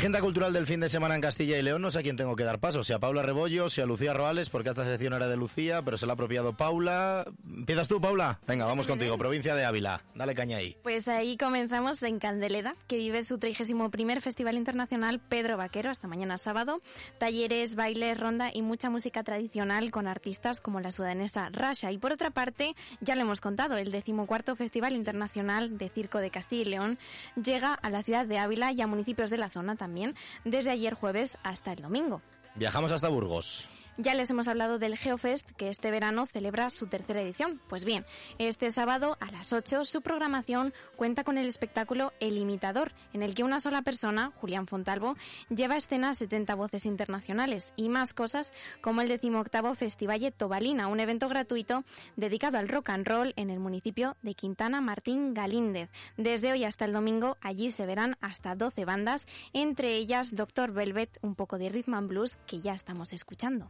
Agenda cultural del fin de semana en Castilla y León, no sé a quién tengo que dar paso, si a Paula Rebollo, si a Lucía Roales, porque esta sección era de Lucía, pero se la ha apropiado Paula. ¿Empiezas tú, Paula? Venga, vamos contigo, provincia de Ávila, dale caña ahí. Pues ahí comenzamos en Candeleda, que vive su 31º Festival Internacional Pedro Vaquero, hasta mañana sábado. Talleres, bailes, ronda y mucha música tradicional con artistas como la sudanesa Rasha. Y por otra parte, ya lo hemos contado, el 14º Festival Internacional de Circo de Castilla y León llega a la ciudad de Ávila y a municipios de la zona también, desde ayer jueves hasta el domingo. Viajamos hasta Burgos. Ya les hemos hablado del Geofest, que este verano celebra su 3ª edición. Pues bien, este sábado a las 8 su programación cuenta con el espectáculo El Imitador, en el que una sola persona, Julián Fontalvo, lleva a escena 70 voces internacionales y más cosas como el 18º Festivalle Tobalina, un evento gratuito dedicado al rock and roll en el municipio de Quintana Martín Galíndez. Desde hoy hasta el domingo allí se verán hasta 12 bandas, entre ellas Dr. Velvet, un poco de rhythm and blues que ya estamos escuchando.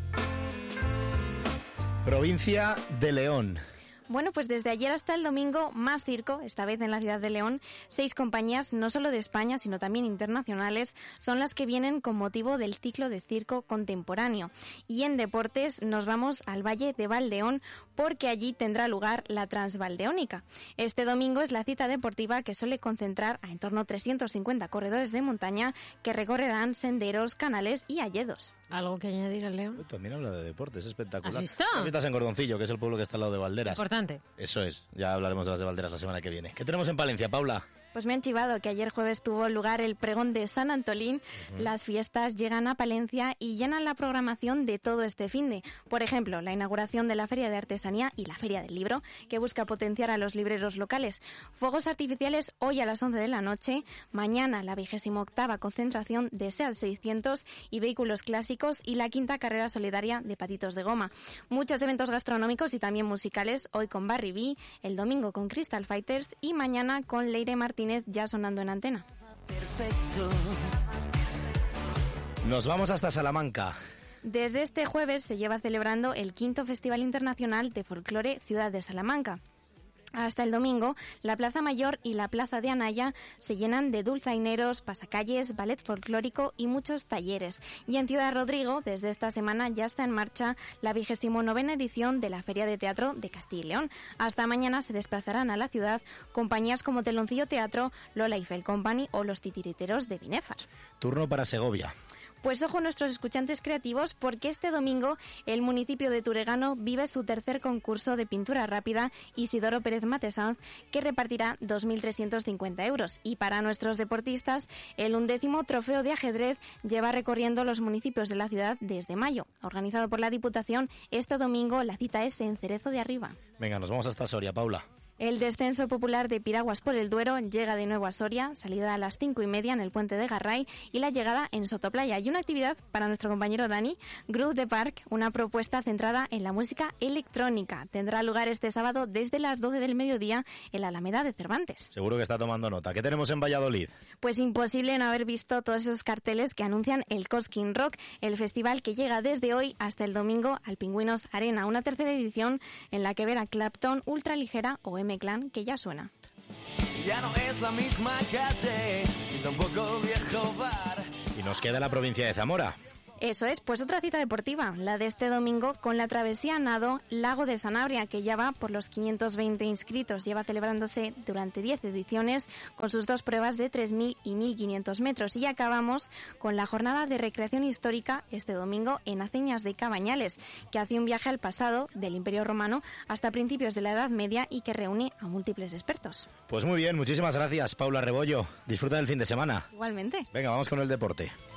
Provincia de León. Bueno, pues desde ayer hasta el domingo, más circo, esta vez en la ciudad de León. 6 compañías, no solo de España, sino también internacionales, son las que vienen con motivo del ciclo de circo contemporáneo. Y en deportes nos vamos al Valle de Valdeón, porque allí tendrá lugar la Transvaldeónica. Este domingo es la cita deportiva que suele concentrar a en torno a 350 corredores de montaña que recorrerán senderos, canales y alledos. ¿Algo que añadir al León? También habla de deportes, espectacular. ¿Has visto? Estás en Gordoncillo, que es el pueblo que está al lado de Valderas. Importante. Eso es, ya hablaremos de las de Valderas la semana que viene. ¿Qué tenemos en Palencia, Paula? Pues me han chivado que ayer jueves tuvo lugar el pregón de San Antolín. Las fiestas llegan a Palencia y llenan la programación de todo este finde. Por ejemplo, la inauguración de la Feria de Artesanía y la Feria del Libro, que busca potenciar a los libreros locales. Fuegos artificiales hoy a las 11 de la noche. Mañana la 28ª concentración de SEAT 600 y vehículos clásicos y la 5ª carrera solidaria de patitos de goma. Muchos eventos gastronómicos y también musicales, hoy con Barry B, el domingo con Crystal Fighters y mañana con Leire Martínez ya sonando en antena. Perfecto. Nos vamos hasta Salamanca. Desde este jueves se lleva celebrando el 5º Festival Internacional de Folclore Ciudad de Salamanca. Hasta el domingo, la Plaza Mayor y la Plaza de Anaya se llenan de dulzaineros, pasacalles, ballet folclórico y muchos talleres. Y en Ciudad Rodrigo, desde esta semana ya está en marcha la 29ª edición de la Feria de Teatro de Castilla y León. Hasta mañana se desplazarán a la ciudad compañías como Teloncillo Teatro, Lola Eiffel Company o Los Titiriteros de Binefar. Turno para Segovia. Pues ojo a nuestros escuchantes creativos, porque este domingo el municipio de Turegano vive su 3er concurso de pintura rápida Isidoro Pérez Matesanz, que repartirá 2.350 euros. Y para nuestros deportistas, el 11º trofeo de ajedrez lleva recorriendo los municipios de la ciudad desde mayo. Organizado por la Diputación, este domingo la cita es en Cerezo de Arriba. Venga, nos vamos hasta Soria, Paula. El descenso popular de Piraguas por el Duero llega de nuevo a Soria, salida a las 5:30 en el puente de Garray y la llegada en Sotoplaya. Y una actividad para nuestro compañero Dani, Groove the Park, una propuesta centrada en la música electrónica. Tendrá lugar este sábado desde las 12 del mediodía en la Alameda de Cervantes. Seguro que está tomando nota. ¿Qué tenemos en Valladolid? Pues imposible no haber visto todos esos carteles que anuncian el Cosquín Rock, el festival que llega desde hoy hasta el domingo al Pingüinos Arena, una 3ª edición en la que verá Clapton, Ultraligera o M-Clan, que ya suena. Ya no es la misma calle, ni tampoco viejo bar. Y nos queda la provincia de Zamora. Eso es, pues otra cita deportiva, la de este domingo con la travesía nado Lago de Sanabria, que ya va por los 520 inscritos. Lleva celebrándose durante 10 ediciones con sus 2 pruebas de 3.000 y 1.500 metros. Y acabamos con la jornada de recreación histórica este domingo en Aceñas de Cabañales, que hace un viaje al pasado del Imperio Romano hasta principios de la Edad Media y que reúne a múltiples expertos. Pues muy bien, muchísimas gracias, Paula Rebollo. Disfruta del fin de semana. Igualmente. Venga, vamos con el deporte.